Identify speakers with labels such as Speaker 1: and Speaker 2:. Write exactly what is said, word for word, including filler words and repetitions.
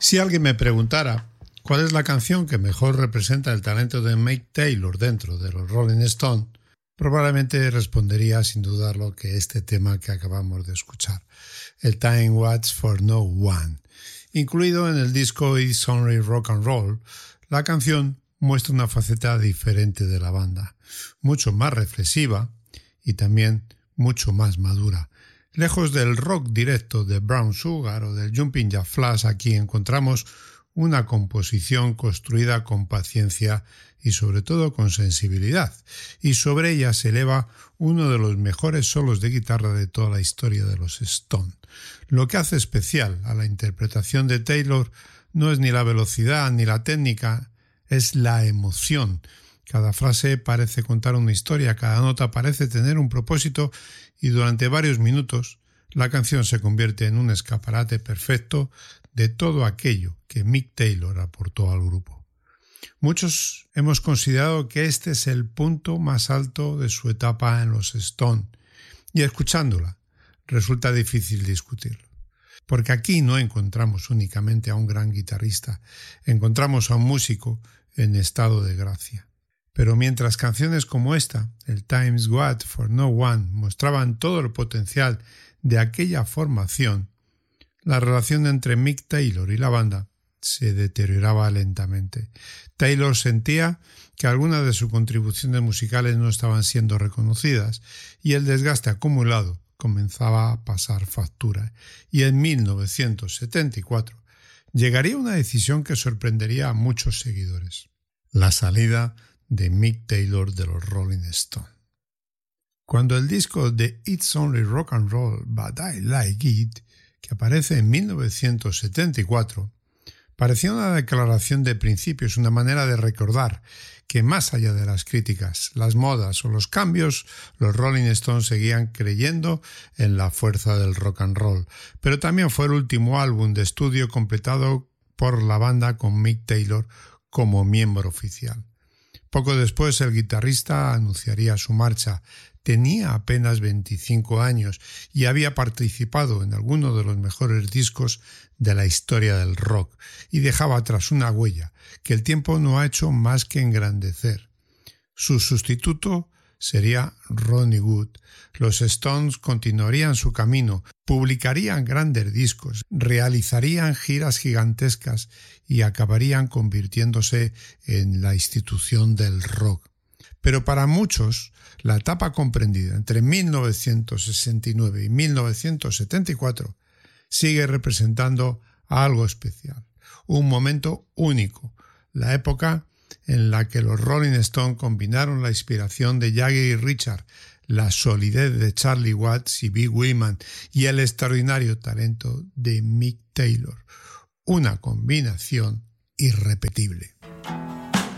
Speaker 1: Si alguien me preguntara cuál es la canción que mejor representa el talento de Mick Taylor dentro de los Rolling Stones, probablemente respondería sin dudarlo que este tema que acabamos de escuchar, el Time Waits for No One. Incluido en el disco It's Only Rock and Roll, la canción muestra una faceta diferente de la banda, mucho más reflexiva y también mucho más madura. Lejos del rock directo de Brown Sugar o del Jumping Jack Flash, aquí encontramos una composición construida con paciencia y sobre todo con sensibilidad, y sobre ella se eleva uno de los mejores solos de guitarra de toda la historia de los Stones. Lo que hace especial a la interpretación de Taylor no es ni la velocidad ni la técnica, es la emoción. Cada frase parece contar una historia, cada nota parece tener un propósito y durante varios minutos la canción se convierte en un escaparate perfecto de todo aquello que Mick Taylor aportó al grupo. Muchos hemos considerado que este es el punto más alto de su etapa en los Stones y escuchándola resulta difícil discutirlo. Porque aquí no encontramos únicamente a un gran guitarrista, encontramos a un músico en estado de gracia. Pero mientras canciones como esta, el Time's What for No One, mostraban todo el potencial de aquella formación, la relación entre Mick Taylor y la banda se deterioraba lentamente. Taylor sentía que algunas de sus contribuciones musicales no estaban siendo reconocidas y el desgaste acumulado comenzaba a pasar factura. Y en mil novecientos setenta y cuatro llegaría una decisión que sorprendería a muchos seguidores: la salida de Mick Taylor de los Rolling Stones. Cuando el disco de It's Only Rock and Roll But I Like It, que aparece en mil novecientos setenta y cuatro, parecía una declaración de principios, una manera de recordar que más allá de las críticas, las modas o los cambios, los Rolling Stones seguían creyendo en la fuerza del rock and roll. Pero también fue el último álbum de estudio completado por la banda con Mick Taylor como miembro oficial. Poco después el guitarrista anunciaría su marcha. Tenía apenas veinticinco años y había participado en algunos de los mejores discos de la historia del rock y dejaba atrás una huella que el tiempo no ha hecho más que engrandecer. Su sustituto sería Ronnie Wood. Los Stones continuarían su camino, publicarían grandes discos, realizarían giras gigantescas y acabarían convirtiéndose en la institución del rock. Pero para muchos, la etapa comprendida entre mil novecientos sesenta y nueve y mil novecientos setenta y cuatro sigue representando algo especial, un momento único, la época en la que los Rolling Stones combinaron la inspiración de Jagger y Richard, la solidez de Charlie Watts y Bill Wyman y el extraordinario talento de Mick Taylor, una combinación irrepetible.